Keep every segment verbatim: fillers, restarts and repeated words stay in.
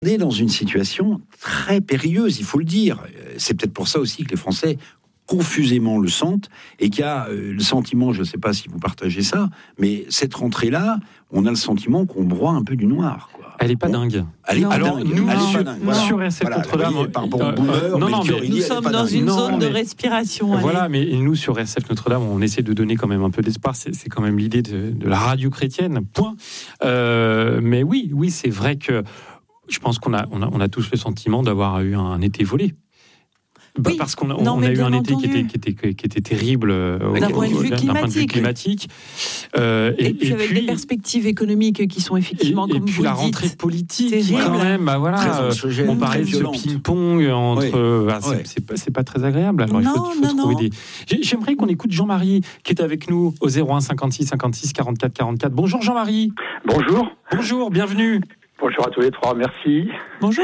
On est dans une situation très périlleuse, il faut le dire. C'est peut-être pour ça aussi que les Français confusément le sentent et qu'il y a euh, le sentiment, je ne sais pas si vous partagez ça, mais cette rentrée-là, on a le sentiment qu'on broie un peu du noir, quoi. Elle n'est pas on, dingue. Elle est pas Alors, dingue. nous, Elle est sur, pas dingue. Voilà. sur R C F Voilà, Notre-Dame, voyez, par rapport euh, au boomer, non, non, mais nous sommes dans une non, zone mais, de respiration. Voilà, allez. mais nous, sur R C F Notre-Dame, on essaie de donner quand même un peu d'espoir. C'est, c'est quand même l'idée de, de la radio chrétienne, point. Euh, mais oui, oui, c'est vrai que je pense qu'on a, on a, on a tous le sentiment d'avoir eu un été volé. Bah, Oui, parce qu'on a, non, on a eu un entendu. été qui était, qui était, qui était terrible euh, d'un, au, point de vue d'un point de vue climatique. Euh, et, et, et puis et avec puis, des perspectives économiques qui sont effectivement, et, comme et puis vous la le rentrée dites, politique, terrible. quand même, bah voilà, euh, on parlait de ce ping-pong entre, Oui. euh, bah, c'est, Ouais. c'est, pas, c'est pas très agréable. Alors il faut, Non, il faut non, trouver non. des. J'ai- J'aimerais qu'on écoute Jean-Marie qui est avec nous au zéro un cinquante-six cinquante-six quarante-quatre quarante-quatre. Bonjour Jean-Marie. Bonjour. Bonjour, bienvenue. Bonjour à tous les trois, merci. Bonjour.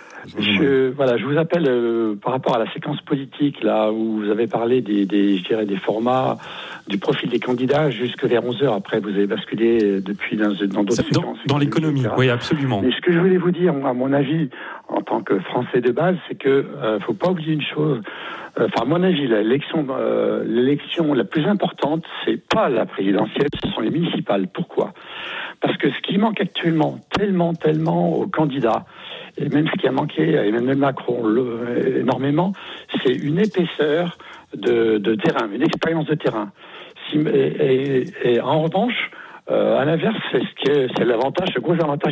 Je, voilà, je vous appelle euh, par rapport à la séquence politique, là où vous avez parlé des, des, je dirais, des formats, du profil des candidats jusque vers onze heures. Après, vous avez basculé euh, depuis dans, dans d'autres Dans, séquences. dans l'économie, et cetera. oui, absolument. Mais ce que je voulais vous dire, à mon avis, en tant que Français de base, c'est que euh, faut pas oublier une chose. Enfin, à mon avis, l'élection, euh, l'élection la plus importante, c'est pas la présidentielle, ce sont les municipales. Pourquoi ? Parce que ce qui manque actuellement, tellement, tellement aux candidats, et même ce qui a manqué à Emmanuel Macron le, énormément, c'est une épaisseur de, de terrain, une expérience de terrain. Si, et, et, et en revanche, euh, à l'inverse, c'est, ce qui est, c'est l'avantage, le gros avantage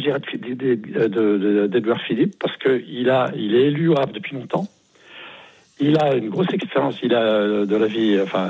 d'Édouard Philippe, parce qu'il a, il est élu au Havre depuis longtemps. Il a une grosse expérience, il a de la vie, enfin,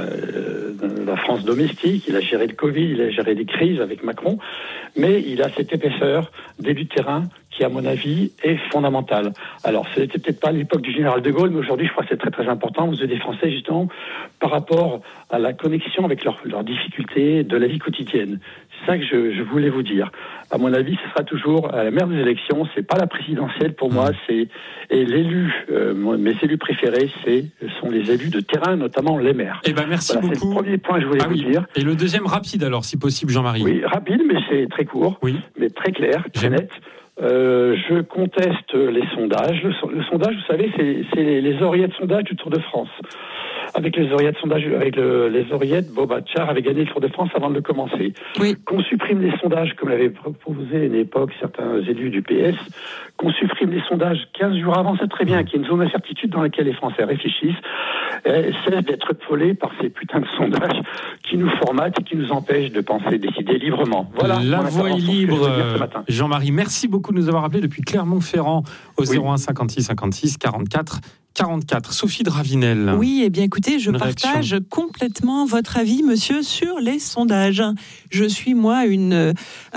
de la France domestique, il a géré le Covid, il a géré des crises avec Macron, mais il a cette épaisseur d'élu de terrain qui, à mon avis, est fondamentale. Alors, c'était peut-être pas à l'époque du général de Gaulle, mais aujourd'hui, je crois que c'est très très important aux yeux des Français, justement, par rapport à la connexion avec leurs leurs difficultés de la vie quotidienne. C'est ça que je, je voulais vous dire. À mon avis, ce sera toujours à la mère des élections. C'est pas la présidentielle pour moi. C'est et l'élu. Euh, mes élus préférés, c'est sont les élus de terrain, notamment les maires. Eh ben merci Voilà, beaucoup. c'est le premier point que je voulais Ah vous oui. dire. Et le deuxième rapide alors, si possible, Jean-Marie. Oui, rapide, mais c'est très court, Oui. mais très clair, très J'aime. net. Euh, je conteste les sondages. Le, so- le sondage, vous savez, c'est, c'est les, les oreillettes de sondage du Tour de France. Avec les oreillettes de sondage, avec le, les oreillettes, Bob Hatchard avait gagné le Tour de France avant de le commencer. Oui. Qu'on supprime les sondages, comme l'avaient proposé à une époque certains élus du P S, qu'on supprime les sondages quinze jours avant, c'est très bien, qu'il y ait une zone d'incertitude dans laquelle les Français réfléchissent, et cessent d'être folés par ces putains de sondages qui nous formatent et qui nous empêchent de penser, décider librement. Voilà. La mon voix est intervention, ce que je libre, veux dire ce matin. Jean-Marie. Merci beaucoup de nous avoir appelés depuis Clermont-Ferrand au Oui. zéro un cinquante-six cinquante-six quarante-quatre quarante-quatre. Sophie Dravinel. Oui, eh bien écoutez, je Une partage réaction. complètement votre avis, monsieur, sur les sondages. Je suis, moi, une...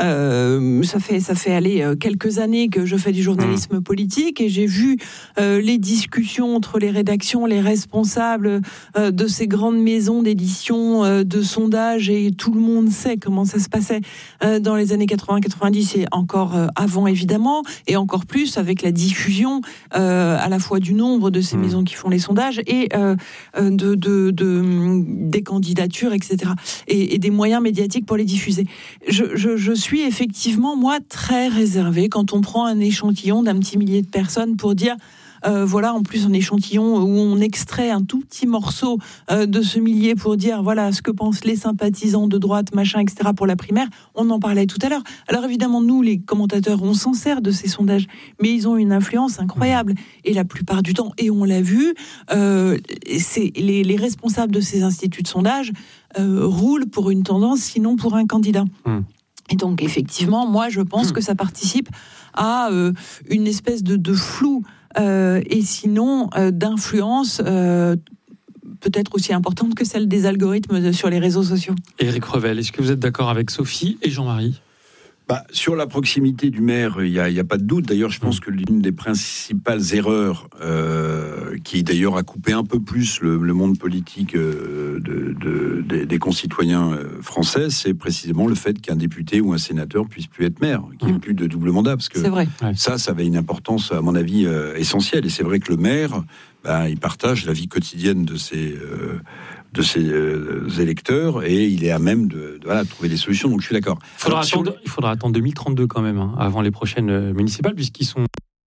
Euh, ça fait, ça fait aller euh, quelques années que je fais du journalisme mmh. politique et j'ai vu euh, les discussions entre les rédactions, les responsables euh, de ces grandes maisons d'édition, euh, de sondages, et tout le monde sait comment ça se passait euh, dans les années quatre-vingts quatre-vingt-dix et encore euh, avant, évidemment, et encore plus avec la diffusion euh, à la fois du nombre de ces mmh. maisons qui font les sondages et euh, de, de, de, des candidatures, et cetera. Et, et des moyens médiatiques pour les diffuser. Je, je, je suis effectivement, moi, très réservée quand on prend un échantillon d'un petit millier de personnes pour dire... Euh, voilà, en plus un échantillon où on extrait un tout petit morceau euh, de ce millier pour dire voilà ce que pensent les sympathisants de droite, machin, et cetera pour la primaire. On en parlait tout à l'heure. Alors évidemment, nous, les commentateurs, on s'en sert de ces sondages, mais ils ont une influence incroyable. Et la plupart du temps, et on l'a vu, euh, c'est les, les responsables de ces instituts de sondage euh, roulent pour une tendance, sinon pour un candidat. Mmh. Et donc effectivement, moi, je pense mmh. que ça participe à euh, une espèce de, de flou. Euh, et sinon euh, d'influence euh, peut-être aussi importante que celle des algorithmes sur les réseaux sociaux. Éric Revel, est-ce que vous êtes d'accord avec Sophie et Jean-Marie ? Bah, sur la proximité du maire, il n'y a, a pas de doute. D'ailleurs, je pense que l'une des principales erreurs, euh, qui d'ailleurs a coupé un peu plus le, le monde politique euh, de, de, de, des concitoyens français, c'est précisément le fait qu'un député ou un sénateur puisse plus être maire, qu'il n'y ait plus de double mandat. Parce que c'est vrai. ça, ça avait une importance, à mon avis, euh, essentielle. Et c'est vrai que le maire, bah, il partage la vie quotidienne de ses... Euh, de ses euh, électeurs et il est à même de, de voilà, trouver des solutions. Donc je suis d'accord. Il faudra, Alors, attendre, sur... il faudra attendre deux mille trente-deux quand même, hein, avant les prochaines municipales, puisqu'ils sont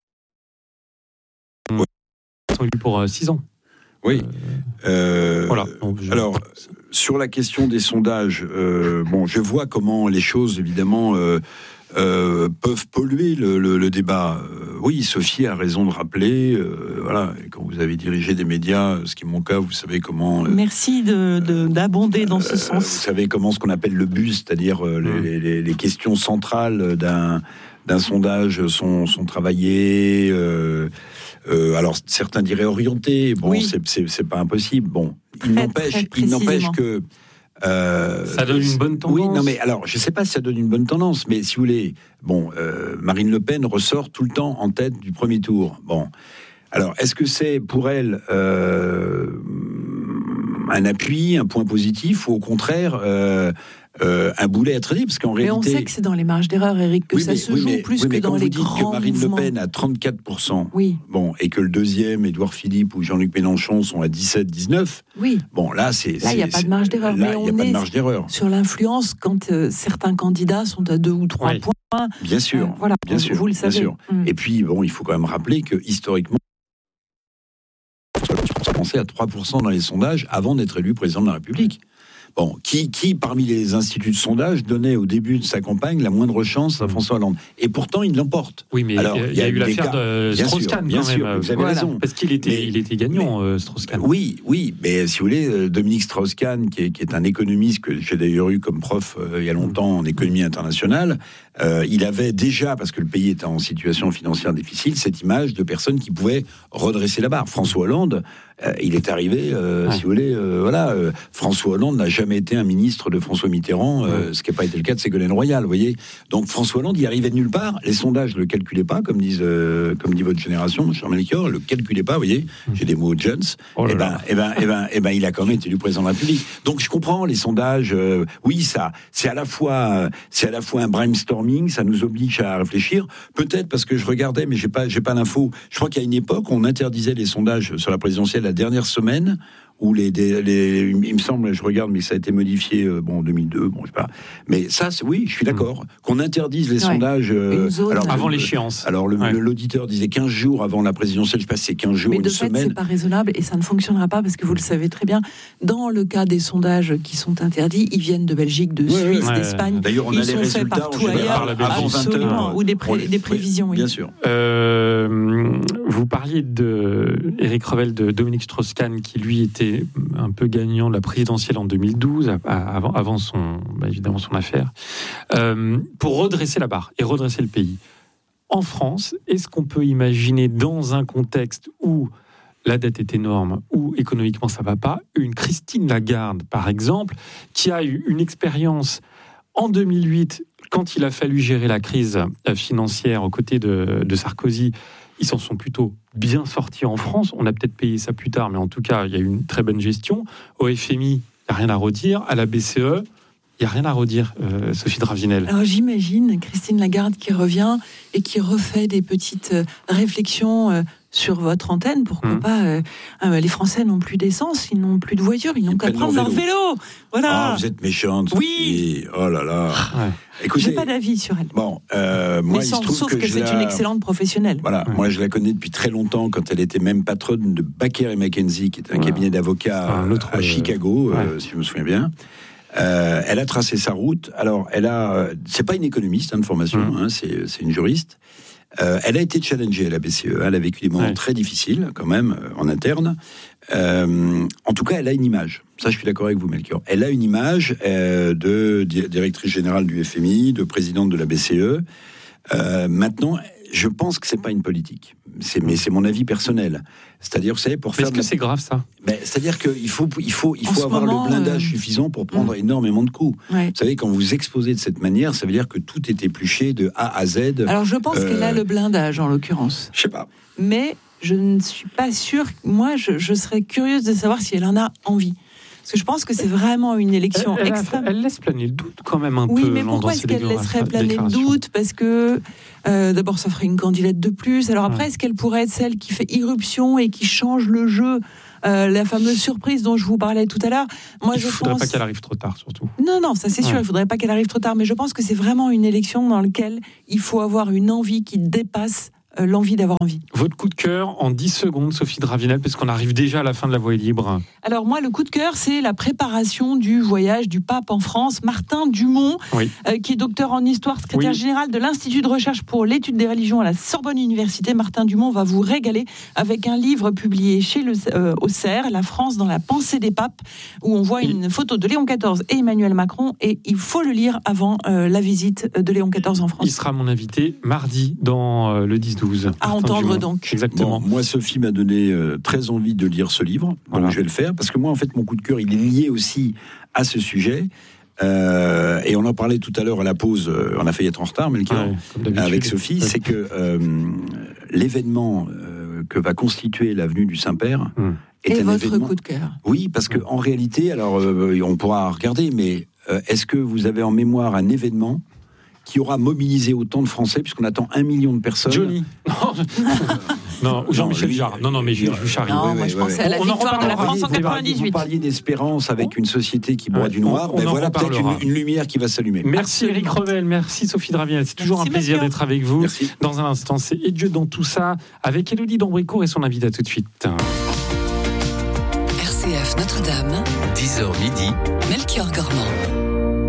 ouais. sont élus pour six ans. Oui. Euh, voilà. Donc, je... Alors, sur la question des sondages, euh, bon, je vois comment les choses, évidemment, euh, euh, peuvent polluer le, le, le débat. Euh, oui, Sophie a raison de rappeler, euh, voilà, quand vous avez dirigé des médias, ce qui est mon cas, vous savez comment... Euh, Merci de, de, d'abonder dans ce euh, sens. Vous savez comment ce qu'on appelle le bus, c'est-à-dire euh, mmh. les, les, les questions centrales d'un, d'un sondage sont, sont travaillées... Euh, Euh, alors certains diraient orienté. Bon, oui. c'est, c'est, c'est pas impossible. Bon, il très, n'empêche, très il n'empêche que euh, ça donne une bonne tendance. Oui, non mais alors je sais pas si ça donne une bonne tendance, mais si vous voulez, bon, euh, Marine Le Pen ressort tout le temps en tête du premier tour. Bon, alors est-ce que c'est pour elle euh, un appui, un point positif, ou au contraire euh, Euh, un boulet à traîner, parce qu'en mais réalité... Mais on sait que c'est dans les marges d'erreur, Éric, que oui, ça mais, se oui, joue mais, plus oui, que mais dans quand les vous dites grands que Marine mouvements. Le Pen a trente-quatre pour cent, oui. bon, et que le deuxième, Édouard Philippe ou Jean-Luc Mélenchon, sont à dix-sept dix-neuf, oui. bon, là, c'est... Là, il n'y a pas de marge d'erreur. Là, il n'y a pas de marge d'erreur. Sur l'influence, quand euh, certains candidats sont à deux ou trois oui. points... Bien sûr, euh, voilà, bien vous, sûr, vous le savez. Bien sûr. Mm. Et puis, bon, il faut quand même rappeler que, historiquement, on pensait à trois pour cent dans les sondages avant d'être élu président de la République. Bon, qui, qui, parmi les instituts de sondage, donnait au début de sa campagne la moindre chance à François Hollande? Et pourtant, il l'emporte. Oui, mais alors, il y, y a eu l'affaire de Strauss-Kahn, bien quand sûr, même. Vous avez voilà. raison. Parce qu'il était, mais, il était gagnant, euh, Strauss-Kahn. Oui, oui, mais si vous voulez, Dominique Strauss-Kahn, qui est, qui est un économiste que j'ai d'ailleurs eu comme prof euh, il y a longtemps en économie internationale, euh, il avait déjà, parce que le pays était en situation financière difficile, cette image de personne qui pouvait redresser la barre. François Hollande, euh, il est arrivé, euh, ouais. si vous voulez, euh, voilà, euh, François Hollande n'a jamais été un ministre de François Mitterrand, euh, ouais. ce qui n'a pas été le cas de Ségolène Royal, vous voyez. Donc François Hollande, il arrivait de nulle part. Les sondages ne le calculaient pas, comme disent, euh, comme dit votre génération, cher Melchior, le calculait pas, vous voyez. J'ai des mots de Jones. Oh et ben, et ben, et ben, et ben, il a quand même été élu président de la République. Donc je comprends les sondages. Euh, oui, ça, c'est à la fois, c'est à la fois un brainstorming. Ça nous oblige à réfléchir. Peut-être parce que je regardais, mais j'ai pas, j'ai pas l'info. Je crois qu'à une époque, on interdisait les sondages sur la présidentielle la dernière semaine. Où les, les, les, il me semble, je regarde, mais ça a été modifié, euh, bon, en deux mille deux, bon, je sais pas. Mais ça, c'est, oui, je suis d'accord. Qu'on interdise les ouais. sondages. Euh, alors, avant le, l'échéance. Alors, le, ouais. l'auditeur disait quinze jours avant la présidentielle, je sais pas si c'est quinze jours, mais une de fait, semaine. C'est pas raisonnable et ça ne fonctionnera pas parce que vous le savez très bien. Dans le cas des sondages qui sont interdits, ils viennent de Belgique, de ouais, Suisse, ouais. d'Espagne. D'ailleurs, on ils a les sont résultats faits partout ailleurs, avant vingt heures. Ou des, pré- des prévisions, oui. Bien sûr. Euh, vous parliez de Éric Revel, de Dominique Strauss-Kahn, qui lui était un peu gagnant de la présidentielle en deux mille douze, avant, avant son, bah évidemment son affaire, euh, pour redresser la barre et redresser le pays. En France, est-ce qu'on peut imaginer, dans un contexte où la dette est énorme, où économiquement ça ne va pas, une Christine Lagarde, par exemple, qui a eu une expérience en deux mille huit, quand il a fallu gérer la crise financière aux côtés de, de Sarkozy, ils s'en sont plutôt bien sortis en France. On a peut-être payé ça plus tard, mais en tout cas, il y a eu une très bonne gestion. Au F M I, il n'y a rien à redire. À la B C E, il n'y a rien à redire, euh, Sophie Dravinel. Alors j'imagine Christine Lagarde qui revient et qui refait des petites réflexions euh, sur votre antenne. Pourquoi mmh. pas euh, euh, les Français n'ont plus d'essence, ils n'ont plus de voiture, ils n'ont qu'à prendre leur vélo. vélo. Voilà. Ah, vous êtes méchante. Oui. Oh là là. Ouais. Écoutez, j'ai pas d'avis sur elle. Bon, euh, moi, mais sans, il se trouve sauf que, que c'est la... une excellente professionnelle. Voilà, ouais. Moi je la connais depuis très longtemps quand elle était même patronne de Baker et McKenzie, qui est un ouais. cabinet d'avocats un autre, à Chicago, euh, ouais. euh, si je me souviens bien. Euh, elle a tracé sa route. Alors, elle a, c'est pas une économiste hein, de formation, mmh. hein, c'est, c'est une juriste. Euh, elle a été challengée à la B C E. Elle a vécu des moments ouais. très difficiles, quand même, euh, en interne. Euh, en tout cas, elle a une image. Ça, je suis d'accord avec vous, Melchior. Elle a une image euh, de di- directrice générale du F M I, de présidente de la B C E. Euh, maintenant, je pense que c'est pas une politique. C'est, mais c'est mon avis personnel. C'est-à-dire, vous savez, pour faire. Est-ce que la... c'est grave ça? Ben, c'est-à-dire qu'il faut, il faut, il faut avoir moment, le blindage euh... suffisant pour prendre mmh. énormément de coups. Ouais. Vous savez, quand vous exposez de cette manière, ça veut dire que tout est épluché de A à Z. Alors, je pense euh... qu'elle a le blindage en l'occurrence. Je sais pas. Mais je ne suis pas sûre. Moi, je, je serais curieuse de savoir si elle en a envie. Parce que je pense que c'est vraiment une élection elle, elle extrême. A, elle laisse planer le doute quand même un oui, peu. Oui, mais pourquoi est-ce qu'elle laisserait planer le doute? Parce que euh, d'abord, ça ferait une candidate de plus. Alors après, ouais. est-ce qu'elle pourrait être celle qui fait irruption et qui change le jeu? Euh, la fameuse surprise dont je vous parlais tout à l'heure. Moi, il je ne faudrait pense... pas qu'elle arrive trop tard, surtout. Non, non, ça c'est sûr, ouais. il ne faudrait pas qu'elle arrive trop tard. Mais je pense que c'est vraiment une élection dans laquelle il faut avoir une envie qui dépasse euh, l'envie d'avoir envie. Votre coup de cœur en dix secondes, Sophie Dravinel, parce qu'on arrive déjà à la fin de La Voix est libre. Alors moi, le coup de cœur, c'est la préparation du voyage du pape en France. Martin Dumont, Oui. euh, qui est docteur en histoire, secrétaire Oui. général de l'Institut de recherche pour l'étude des religions à la Sorbonne Université. Martin Dumont va vous régaler avec un livre publié chez le, euh, au C E R, La France dans la pensée des papes, où on voit une photo de Léon quatorze et Emmanuel Macron, et il faut le lire avant euh, la visite de Léon quatorze en France. Il sera mon invité mardi dans euh, le dix douze. À entendre donc. Exactement. Bon, moi, Sophie m'a donné euh, très envie de lire ce livre, donc Voilà. je vais le faire, parce que moi, en fait, mon coup de cœur, il est lié aussi à ce sujet. Euh, et on en parlait tout à l'heure à la pause, euh, on a failli être en retard, Melchior, Ouais, comme d'habitude. avec Sophie, Ouais. c'est que euh, l'événement euh, que va constituer l'avenue du Saint-Père Hum. est Et un votre événement... coup de cœur. Oui, parce que en réalité, alors euh, on pourra regarder, mais euh, est-ce que vous avez en mémoire un événement qui aura mobilisé autant de Français, puisqu'on attend un million de personnes? Johnny. Non, ou Jean-Michel lui, Jarre. Non, non, mais je, je charrie. Non, ouais, moi ouais, je ouais, pensais ouais. à la On en victoire de la reparlera. France en Vous parliez- Vous quatre-vingt-dix-huit. parliez d'espérance avec une société qui broie Ouais, du noir. on- on Ben en voilà peut-être reparlera. une, une lumière qui va s'allumer. Merci Absolument. Eric Revel, merci Sophie Dravinel. C'est toujours Merci, un plaisir Melchior. d'être avec vous. Merci. Dans un instant, c'est Et Dieu dans tout ça avec Élodie Dambricourt et son invité. À tout de suite. R C F Notre-Dame, dix heures midi, Melchior Gormand.